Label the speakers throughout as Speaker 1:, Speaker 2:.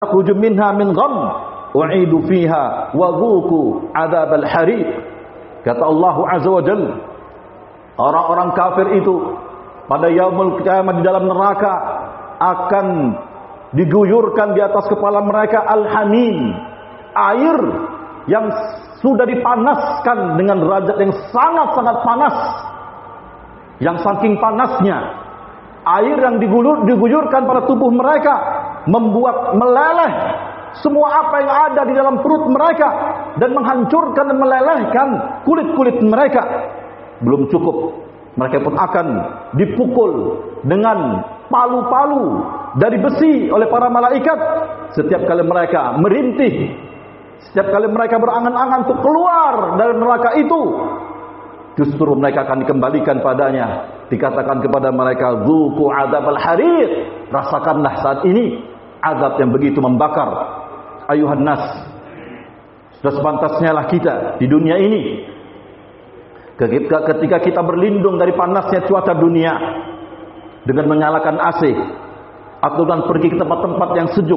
Speaker 1: yakhruju minha min gham u'idu fiha wa dhuqu adzabal hariq. Kata Allah Azza wa Jalla, orang-orang kafir itu pada yaumul qiyamah di dalam neraka akan diguyurkan di atas kepala mereka al-hamim, air yang sudah dipanaskan dengan derajat yang sangat-sangat panas. Yang saking panasnya air yang diguyurkan pada tubuh mereka membuat meleleh semua apa yang ada di dalam perut mereka dan menghancurkan dan melelehkan kulit-kulit mereka. Belum cukup, mereka pun akan dipukul dengan palu-palu dari besi oleh para malaikat setiap kali mereka merintih, setiap kali mereka berangan-angan untuk keluar dari neraka itu. Justru mereka akan dikembalikan padanya. Dikatakan kepada mereka, "Dzuqu adzabal hariq." Rasakanlah saat ini azab yang begitu membakar. Ayuhan nas, sudah sepantasnya lah kita di dunia ini, ketika kita berlindung dari panasnya cuaca dunia dengan menyalakan AC atau dengan pergi ke tempat-tempat yang sejuk,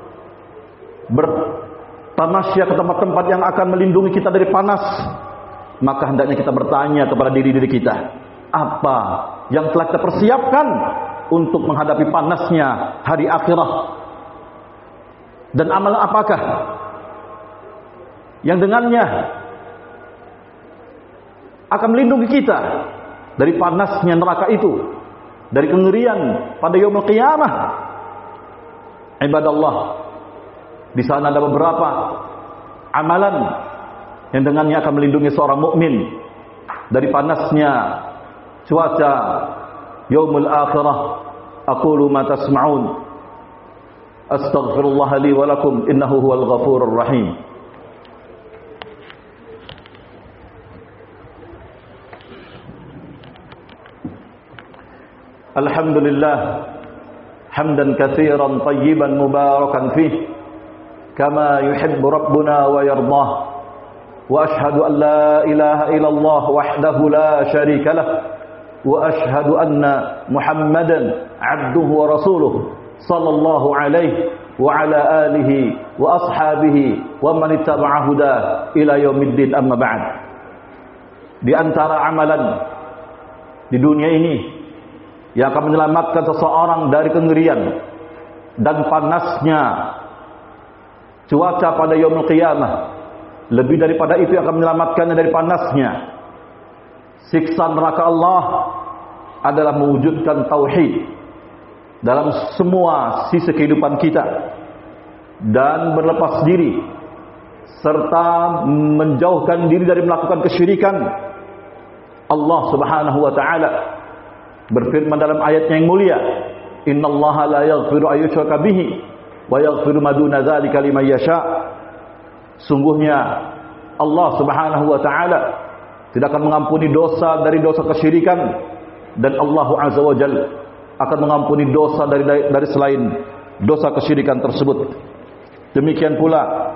Speaker 1: bertamasya ke tempat-tempat yang akan melindungi kita dari panas, maka hendaknya kita bertanya kepada diri-diri kita, apa yang telah kita persiapkan untuk menghadapi panasnya hari akhirat? Dan amal apakah yang dengannya akan melindungi kita dari panasnya neraka itu, dari kengerian pada yaumul qiyamah? Ibadallah, di sana ada beberapa amalan yang dengannya akan melindungi seorang mukmin dari panasnya cuaca yaumul akhirah. Aqulu ma tasma'un, astaghfirullah li wa lakum, innahu huwal ghafurur rahim. Alhamdulillah hamdan katsiran tayyiban mubarakan fih kama yuhibbu rabbuna wa yardah. Wa ashhadu an la ilaha illallah wahdahu la syarika lah, wa ashhadu anna Muhammadan abduhu wa rasuluh sallallahu alaihi wa ala alihi wa ashabihi wa man ittaba'a huda ila yaumiddin, amma ba'd. Di antara amalan di dunia ini yang akan menyelamatkan seseorang dari kengerian dan panasnya cuaca pada yaumul qiyamah, lebih daripada itu yang akan menyelamatkannya dari panasnya siksa neraka Allah, adalah mewujudkan tauhid dalam semua sisi kehidupan kita dan berlepas diri serta menjauhkan diri dari melakukan kesyirikan. Allah Subhanahu wa taala berfirman dalam ayatnya yang mulia, "Innallaha la yaghfiru an yushraka bihi wa yaghfiru ma duna dzalika liman yasha." Sungguhnya Allah Subhanahu wa taala tidak akan mengampuni dosa dari dosa kesyirikan, dan Allah Azza wa Jalla akan mengampuni dosa dari selain dosa kesyirikan tersebut. Demikian pula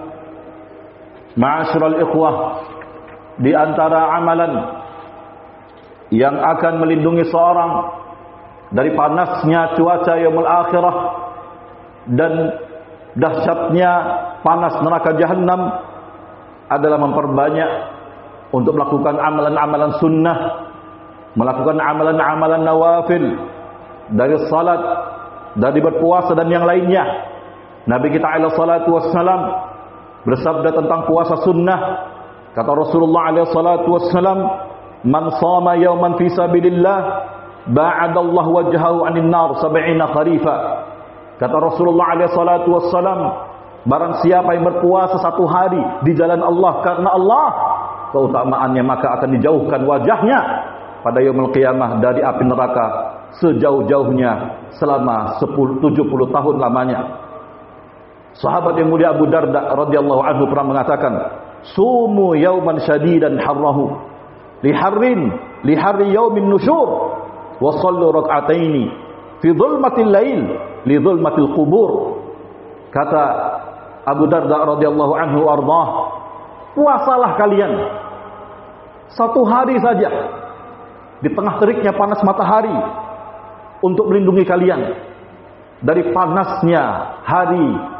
Speaker 1: ma'asyiral ikhwah, di antara amalan yang akan melindungi seorang dari panasnya cuaca yaumul akhirah dan dahsyatnya panas neraka jahanam adalah memperbanyak untuk melakukan amalan-amalan sunnah, melakukan amalan-amalan nawafil, dari salat, dari berpuasa dan yang lainnya. Nabi kita alaihi salatu wassalam bersabda tentang puasa sunnah. Kata Rasulullah alaihi salatu wassalam, "Man shama yawman fi sabilillah ba'adallahu wajhahu 'anil nar 70 kharifa." Kata Rasulullah alaihi salatu wassalam, barang siapa yang berpuasa satu hari di jalan Allah karena Allah, keutamaannya maka akan dijauhkan wajahnya pada yaumul qiyamah dari api neraka sejauh-jauhnya selama 70 tahun lamanya. Sahabat yang mulia Abu Darda radhiyallahu anhu pernah mengatakan, "Sumu yauman syadidan harrahu li harri yaumin nusyur wa sallu rak'ataini fi dhulmatil lail li dhulmatil qubur." Kata Abu Darda radhiyallahu anhu ardhah, puasalah kalian satu hari saja di tengah teriknya panas matahari untuk melindungi kalian dari panasnya hari